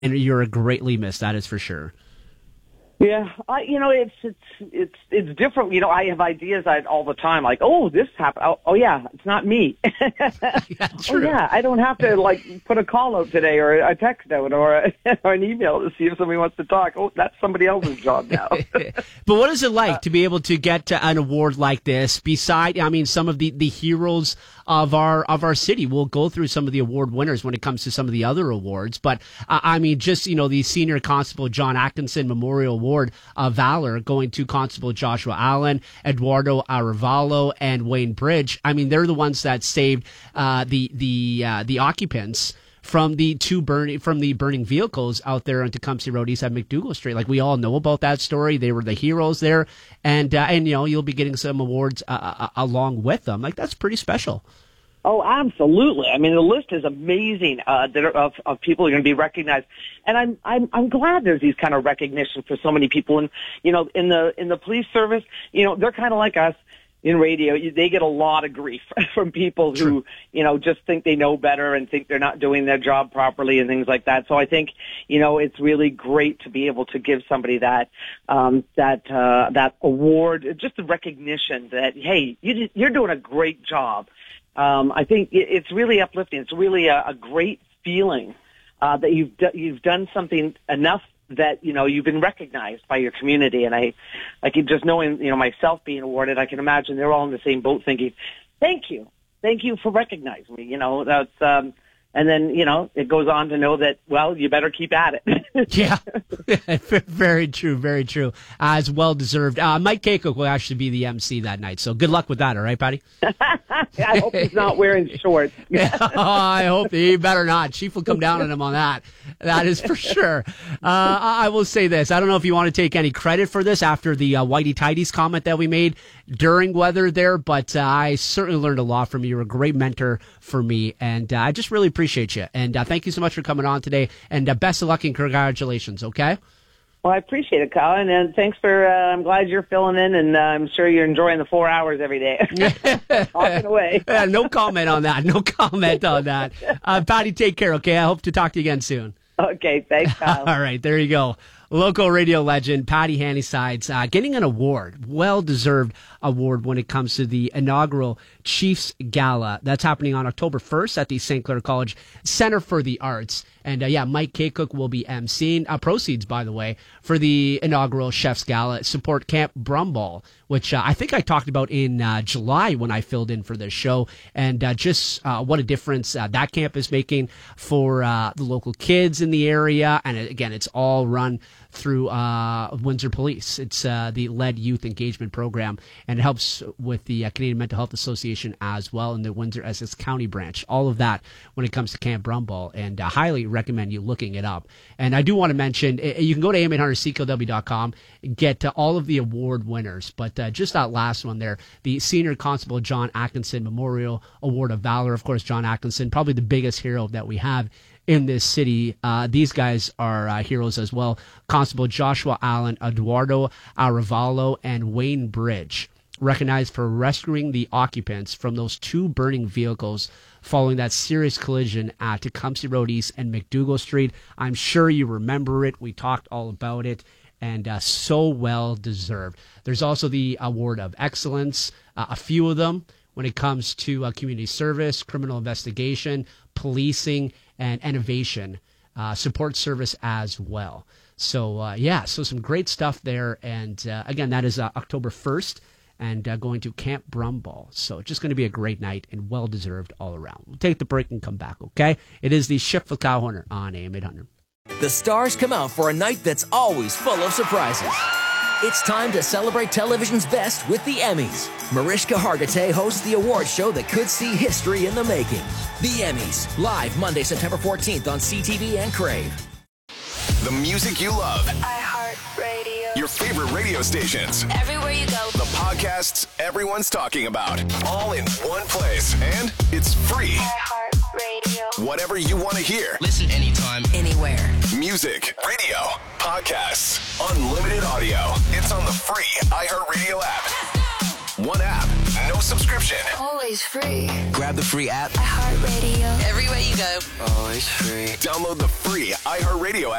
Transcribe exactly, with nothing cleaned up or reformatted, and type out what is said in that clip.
and you're greatly missed. That is for sure. Yeah, I, you know, it's it's it's it's different. You know, I have ideas I, all the time, like, oh, this happened. Oh, oh yeah, it's not me. Yeah, oh yeah, I don't have to like put a call out today or a text out or, a, or an email to see if somebody wants to talk. Oh, that's somebody else's job now. But what is it like uh, to be able to get to an award like this? Beside, I mean, some of the, the heroes of our of our city. We'll go through some of the award winners when it comes to some of the other awards. But uh, I mean, just you know, the Senior Constable John Atkinson Memorial Award of Valor going to Constable Joshua Allen, Eduardo Arevalo, and Wayne Bridge. I mean, they're the ones that saved uh, the the uh, the occupants from the two burning from the burning vehicles out there on Tecumseh Road east at McDougall Street. Like, we all know about that story. They were the heroes there, and uh, and you know, you'll be getting some awards uh, uh, along with them. Like, that's pretty special. Oh, absolutely. I mean, the list is amazing uh, that are, of, of people who are going to be recognized, and I'm I'm I'm glad there's these kind of recognition for so many people. And you know, in the in the police service, you know, they're kind of like us in radio. You, they get a lot of grief from people who True. you know just think they know better and think they're not doing their job properly and things like that. So I think you know it's really great to be able to give somebody that um, that uh, that award, just the recognition that hey, you, you're doing a great job. Um, I think it's really uplifting. It's really a, a great feeling uh, that you've do, you've done something enough that you know you've been recognized by your community. And I, I can just knowing you know myself being awarded, I can imagine they're all in the same boat, thinking, "Thank you, thank you for recognizing me." You know, that's um, and then you know it goes on to know that well, you better keep at it. Yeah, very true, very true. Uh, it's well deserved. Uh, Mike Kaycock will actually be the M C that night, so good luck with that. All right, Patty. I hope he's not wearing shorts. Yeah, oh, I hope he better not. Chief will come down on him on that. That is for sure. Uh, I will say this. I don't know if you want to take any credit for this after the uh, Whitey Tidies comment that we made during weather there, but uh, I certainly learned a lot from you. You're a great mentor for me, and uh, I just really appreciate you. And uh, thank you so much for coming on today, and uh, best of luck and congratulations, okay? Well, I appreciate it, Colin, and thanks for, uh, I'm glad you're filling in, and uh, I'm sure you're enjoying the four hours every day. Talking away. Yeah, no comment on that. No comment on that. Uh, Patty, take care, okay? I hope to talk to you again soon. Okay, thanks, Kyle. All right, there you go. Local radio legend Patty Handysides uh, getting an award, well-deserved award when it comes to the inaugural Chiefs Gala. That's happening on October first at the Saint Clair College Center for the Arts. And, uh, yeah, Mike Kaycock will be emceeing. Uh, proceeds, by the way, for the inaugural Chef's Gala support Camp Brumball, which uh, I think I talked about in uh, July when I filled in for this show. And uh, just uh, what a difference uh, that camp is making for uh, the local kids in the area. And, again, it's all run through uh, Windsor Police. It's uh, the L E D Youth Engagement Program, and it helps with the uh, Canadian Mental Health Association as well, and the Windsor Essex County branch. All of that when it comes to Camp Brumball, and uh, highly recommend you looking it up. And I do want to mention, you can go to A M eight hundred C K L W dot com and get uh, all of the award winners, but uh, just that last one there, the Senior Constable John Atkinson Memorial Award of Valor. Of course, John Atkinson, probably the biggest hero that we have in this city. Uh, these guys are uh, heroes as well. Constable Joshua Allen, Eduardo Arevalo, and Wayne Bridge, recognized for rescuing the occupants from those two burning vehicles following that serious collision at Tecumseh Road East and McDougall Street. I'm sure you remember it. We talked all about it, and uh, so well deserved. There's also the Award of Excellence, uh, a few of them when it comes to uh, community service, criminal investigation, policing, and innovation, uh, support service as well. So, uh, yeah, so some great stuff there. And, uh, again, that is uh, October first, and uh, going to Camp Brumball. So just going to be a great night and well-deserved all around. We'll take the break and come back, okay? It is the Shift with Kyle Horner on A M eight hundred. The stars come out for a night that's always full of surprises. It's time to celebrate television's best with the Emmys. Mariska Hargitay hosts the award show that could see history in the making. The Emmys, live Monday, September fourteenth on C T V and Crave. The music you love. iHeartRadio. Your favorite radio stations. Everywhere you go. The podcasts everyone's talking about. All in one place. And it's free. iHeartRadio. Whatever you want to hear. Listen anytime, anywhere. Music, radio, podcasts, unlimited audio. It's on the free iHeartRadio app. One app, no subscription. Always free. Grab the free app. iHeartRadio. Everywhere you go. Always free. Download the free iHeartRadio app.